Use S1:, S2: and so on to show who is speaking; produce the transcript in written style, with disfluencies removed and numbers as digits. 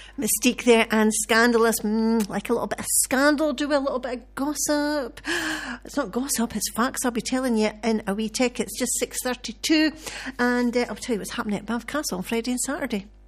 S1: Mystique there, and scandalous, like a little bit of scandal, do a little bit of gossip. It's not gossip, it's facts. I'll be telling you in a wee tick. It's just 6:32, and I'll tell you what's happening at Bath Castle on Friday and Saturday.